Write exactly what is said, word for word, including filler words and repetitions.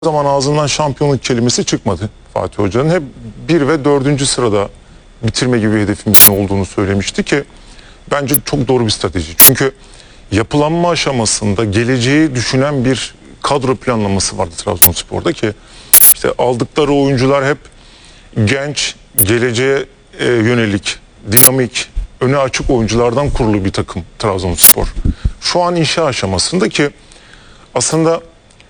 zaman ağzından şampiyonluk kelimesi çıkmadı Fatih Hoca'nın. Hep bir ve dördüncü sırada bitirme gibi bir hedefimizin olduğunu söylemişti ki bence çok doğru bir strateji. Çünkü yapılanma aşamasında geleceği düşünen bir kadro planlaması vardı Trabzonspor'da ki işte aldıkları oyuncular hep genç, geleceğe e, yönelik, dinamik, öne açık oyunculardan kurulu bir takım Trabzonspor. Şu an inşa aşamasında ki aslında